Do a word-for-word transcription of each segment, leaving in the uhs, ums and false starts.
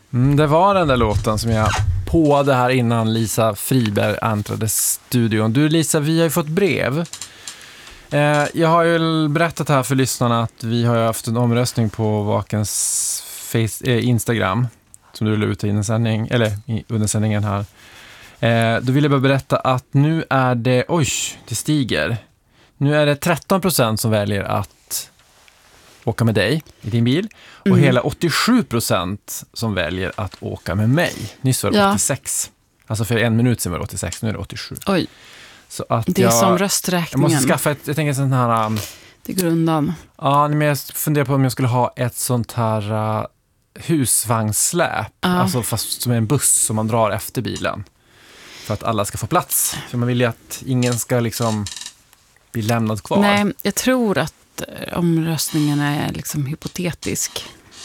Mm, det var den där låten som jag påade här innan Lisa Friberg äntrade studion. Du Lisa, vi har ju fått brev. Eh, jag har ju berättat här för lyssnarna att vi har haft en omröstning på Vakens face, eh, Instagram som du la ut i sändning, eller i, under sändningen här. Eh, då vill jag bara berätta att nu är det, oj, det stiger. Nu är det tretton procent som väljer att åka med dig i din bil och mm. hela åttiosju procent som väljer att åka med mig. Nyss var det ja. åttiosex. Alltså för en minut sedan var det åttiosex, nu är det åttiosju. Oj, så att det är jag, som rösträkningen. Jag måste skaffa ett, jag tänker sån här... Um, det går undan. Ja, men jag funderar på om jag skulle ha ett sånt här uh, husvagnssläp. Ja. Alltså fast som en buss som man drar efter bilen. För att alla ska få plats. För man vill ju att ingen ska liksom bli lämnad kvar. Nej, jag tror att omröstningen är liksom hypotetisk.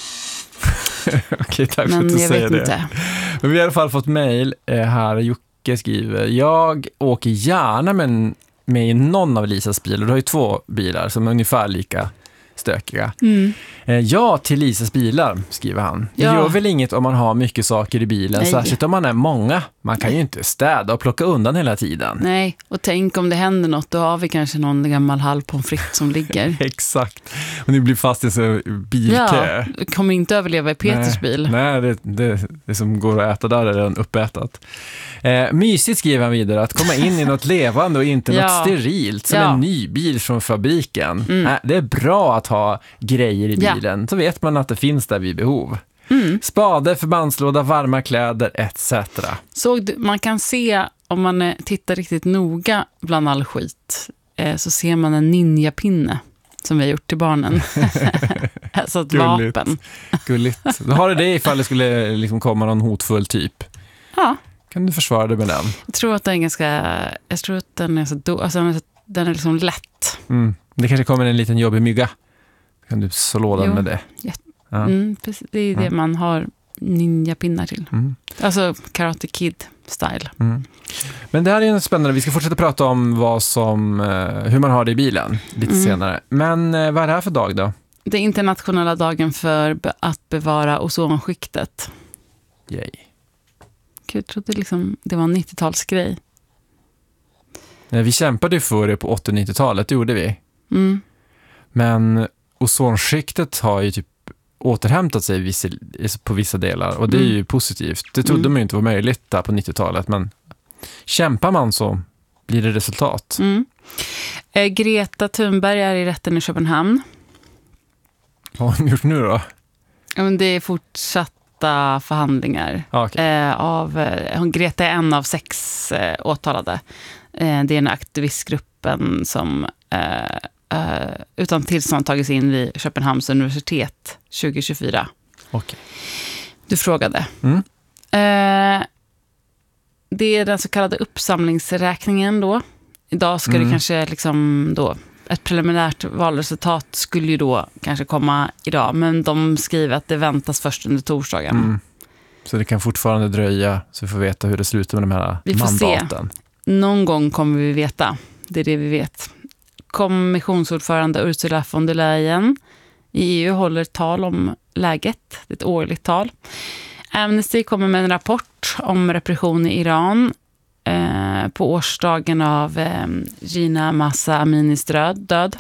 Okej, tack men för att du jag säger vet det. Inte. Men vi har i alla fall fått mejl här. Jocke skriver: jag åker gärna med, med i någon av Lisas bilar. Du har ju två bilar som är ungefär lika stökiga. Mm. Ja, till Lisas bilar, skriver han. Det ja. gör väl inget om man har mycket saker i bilen, Nej. särskilt om man är många. Man kan ju inte städa och plocka undan hela tiden. Nej, och tänk om det händer något, då har vi kanske någon gammal halv pommes frites som ligger. Exakt. Och ni blir fast i så bilkö. Ja, du kommer inte överleva i Peters Nej. bil. Nej, det, det, det som går att äta där är redan uppätat. Eh, mysigt, skriver han vidare, att komma in i något levande och inte ja. något sterilt som ja. en ny bil från fabriken. Mm. Eh, det är bra att ha grejer i bilen, ja. så vet man att det finns där vid behov. Mm. Spade, förbandslåda, varma kläder et cetera. Så man kan se, om man tittar riktigt noga bland all skit, eh, så ser man en ninjapinne som vi har gjort till barnen. Alltså ett Gulligt. vapen. Gulligt. Då har du det ifall det skulle liksom komma någon hotfull typ. Ja. Kan du försvara dig med den? Jag tror att den är ganska, jag tror att den är så, do, alltså den är, den är liksom lätt. Mm. Det kanske kommer en liten jobbig mygga. Kan du slå den jo. med det? Jätte. Ja. Mm, det är det ja. man har ninjapinnar till. Mm. Alltså Karate Kid-style. Mm. Men det här är ju spännande. Vi ska fortsätta prata om vad som, hur man har det i bilen lite mm. senare. Men vad är det här för dag då? Det är internationella dagen för att bevara ozonskiktet. Yay. Jag trodde liksom det var en nittiotalsgrej. Vi kämpade ju för det på åttio- och nittiotalet, det gjorde vi. Mm. Men ozonskiktet har ju typ återhämtat sig på vissa delar och det är ju mm. positivt. Det trodde mm. man ju inte var möjligt där på nittiotalet, men kämpar man så blir det resultat. Mm. Eh, Greta Thunberg är i rätten i Köpenhamn. Vad har hon gjort nu då? Ja, men det är fortsatta förhandlingar. Ah, okay. eh, av, eh, Greta är en av sex eh, åtalade. Eh, det är en aktivistgruppen som eh, Uh, utan tillstånd tagits in vid Köpenhamns universitet tjugo tjugofyra. Okay. Du frågade. Mm. Uh, det är den så kallade uppsamlingsräkningen då. Idag ska mm. det kanske liksom då, ett preliminärt valresultat skulle ju då kanske komma idag, men de skriver att det väntas först under torsdagen. Mm. Så det kan fortfarande dröja, så vi får veta hur det slutar med de här vi får mandaten. Se. Någon gång kommer vi veta. Det är det vi vet. Kommissionsordförande Ursula von der Leyen i E U håller tal om läget. Det är ett årligt tal. Amnesty kommer med en rapport om repression i Iran eh, på årsdagen av eh, Gina Mahsa Aminis död, död.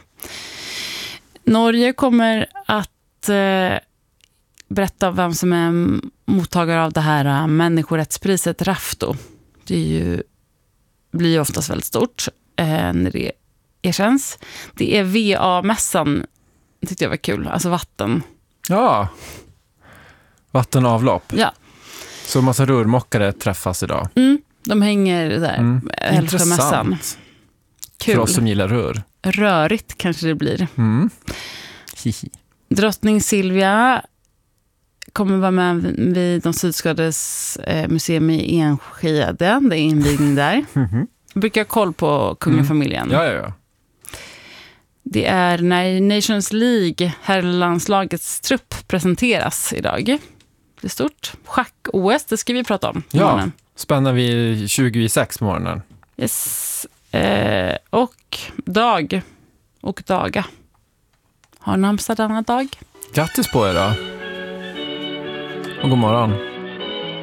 Norge kommer att eh, berätta vem som är mottagare av det här uh, människorättspriset Rafto. Det är ju, blir ju oftast väldigt stort eh, när det erkänns. Det är V A-mässan. Det tyckte jag var kul. Alltså vatten. Ja. Vattenavlopp. Ja. Så massa rörmokare träffas idag. Mm. De hänger där. Mm. Intressant. Kul. För oss som gillar rör. Rörigt kanske det blir. Mm. Drottning Silvia kommer vara med vid de Sydskådes eh, museum i Enskede. Det är invigning där. Mm-hmm. Jag brukar ha koll på kungafamiljen. Mm. Ja, ja, ja. Det är när Nations League, herrlandslagets trupp, presenteras idag. Det är stort. Schack-O S, det ska vi prata om. Ja, morgonen. Spänner vi tjugosex på morgonen. Yes. Eh, och dag och daga. Har namnsdag denna dag. Grattis på er då. Och god morgon.